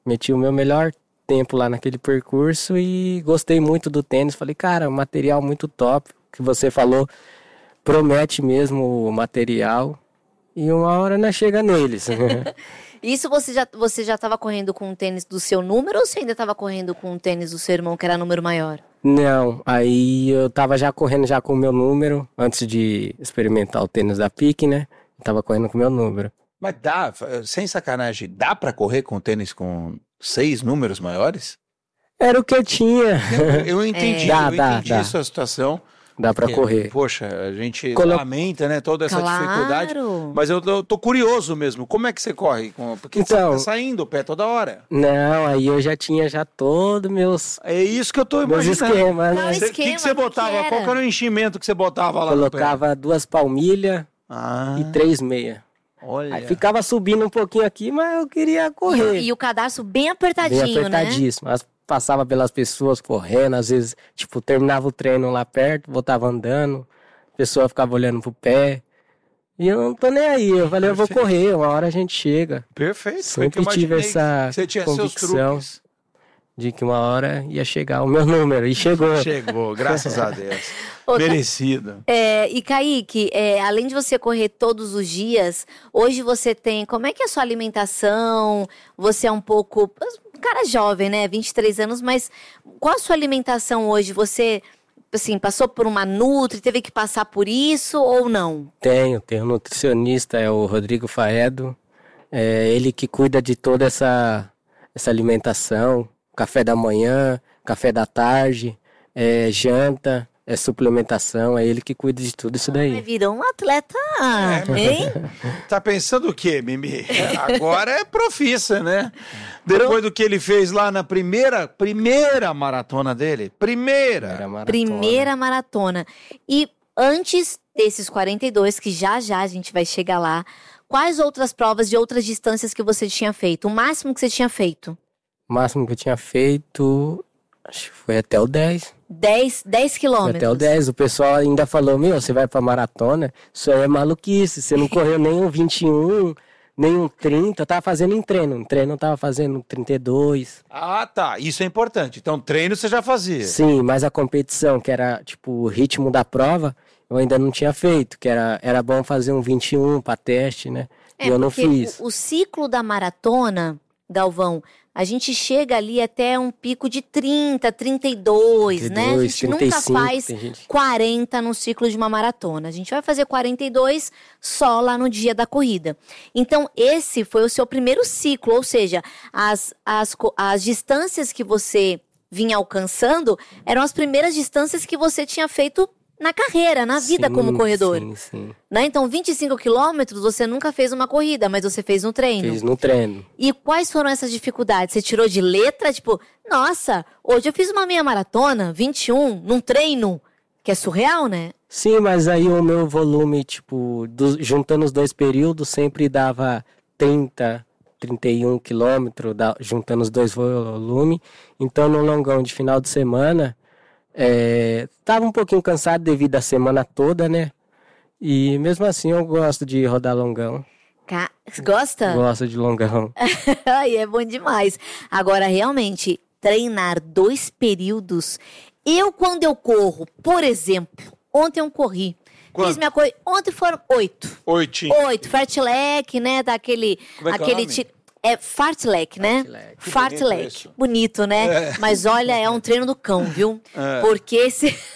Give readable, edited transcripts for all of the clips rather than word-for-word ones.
Meti o meu melhor tempo lá naquele percurso e gostei muito do tênis. Falei, cara, material muito top, que você falou, promete mesmo o material. E uma hora nós chega neles. Isso você já estava correndo com um tênis do seu número ou você ainda estava correndo com um tênis do seu irmão, que era número maior? Não, aí eu tava já correndo já com o meu número, antes de experimentar o tênis da Pique, né? Eu tava correndo com o meu número. Mas dá, sem sacanagem, dá pra correr com tênis com 6 números maiores? Era o que eu tinha. Eu entendi, Dá, a sua situação. Dá pra correr. Poxa, a gente lamenta, né, toda essa dificuldade. Mas eu tô curioso mesmo. Como é que você corre? Porque então, você tá saindo o pé toda hora. Não, aí eu já tinha todos meus... É isso que eu tô imaginando. Meus esquemas, né? O que você botava? Qual que era o enchimento que você botava lá no pé? Colocava 2 palmilhas e 3 meias. Olha. Aí ficava subindo um pouquinho aqui, mas eu queria correr. E o cadarço bem apertadinho, bem apertadíssimo, né? Passava pelas pessoas correndo, às vezes, tipo, terminava o treino lá perto, voltava andando, a pessoa ficava olhando pro pé. E eu não tô nem aí, eu falei, eu vou correr, uma hora a gente chega. Perfeito. Sempre tive essa convicção de que uma hora ia chegar o meu número, e chegou. Chegou, graças a Deus. Merecido. E Kaique, além de você correr todos os dias, hoje você tem, como é que é a sua alimentação? Você é um pouco, cara jovem, né, 23 anos, mas qual a sua alimentação hoje? Você, assim, passou por uma nutri, teve que passar por isso ou não? Tenho um nutricionista, é o Rodrigo Faedo, ele que cuida de toda essa alimentação, café da manhã, café da tarde, janta, suplementação, é ele que cuida de tudo isso daí. Virou um atleta, hein? Tá pensando o quê, Mimi? Agora é profissa, né? Depois do que ele fez lá na primeira maratona dele. Primeira maratona. E antes desses 42, que já a gente vai chegar lá, quais outras provas de outras distâncias que você tinha feito? O máximo que você tinha feito? O máximo que eu tinha feito, acho que foi até o 10. 10 quilômetros. Até o 10, o pessoal ainda falou, você vai pra maratona, isso aí é maluquice, você não correu nem um 21, nem um 30, eu tava fazendo em treino eu tava fazendo 32. Ah, tá, isso é importante, então treino você já fazia. Sim, mas a competição, que era tipo o ritmo da prova, eu ainda não tinha feito, que era bom fazer um 21 pra teste, né, e eu não fiz. O ciclo da maratona, Galvão, a gente chega ali até um pico de 30, 32, né? A gente 35, nunca faz 40 no ciclo de uma maratona. A gente vai fazer 42 só lá no dia da corrida. Então, esse foi o seu primeiro ciclo, ou seja, as distâncias que você vinha alcançando eram as primeiras distâncias que você tinha feito na carreira, na vida como corredor. Sim. Né? Então, 25 quilômetros, você nunca fez uma corrida, mas você fez no treino. Fiz no treino. E quais foram essas dificuldades? Você tirou de letra, tipo, nossa, hoje eu fiz uma meia maratona, 21, num treino, que é surreal, né? Sim, mas aí o meu volume, tipo, juntando os 2 períodos, sempre dava 30, 31 quilômetros, juntando os 2 volumes. Então, no longão de final de semana, tava um pouquinho cansado devido à semana toda, né? E mesmo assim eu gosto de rodar longão. Gosta? Gosto de longão. Ai, é bom demais. Agora, realmente, treinar 2 períodos. Quando eu corro, por exemplo, ontem eu corri. Fiz minha coisa. Ontem foram 8. 8, fartlek, né? Daquele. Como é que é o nome? Fartlek, né? Fartlek. Bonito, né? Mas olha, é um treino do cão, viu? Porque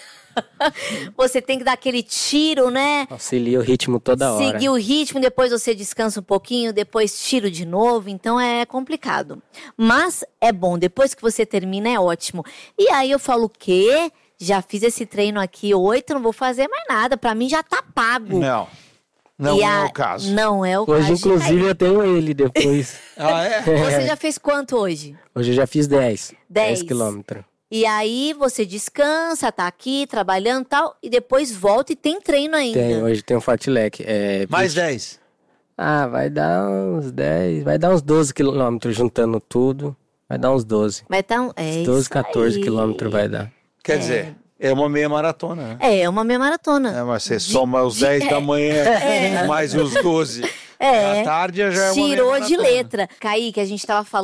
você tem que dar aquele tiro, né? Auxilia o ritmo toda hora. Seguir o ritmo, depois você descansa um pouquinho, depois tiro de novo. Então é complicado. Mas é bom, depois que você termina é ótimo. E aí eu falo o quê? Já fiz esse treino aqui 8, não vou fazer mais nada. Pra mim já tá pago. Não é o caso. Não é o caso. Hoje, inclusive, eu tenho ele depois. Você já fez quanto hoje? Hoje eu já fiz 10. 10 quilômetros. E aí você descansa, tá aqui trabalhando e tal, e depois volta e tem treino ainda. Hoje tem um fartlek. Mais 10? Vai dar uns 10, vai dar uns 12 quilômetros juntando tudo. Vai dar uns 12. Vai dar 12, 14 quilômetros vai dar. Quer dizer, é uma meia maratona, né? É uma meia maratona. Mas você soma os 10 da manhã, mais os 12. À tarde já é uma meia maratona. Tirou de letra. Kaique, a gente tava falando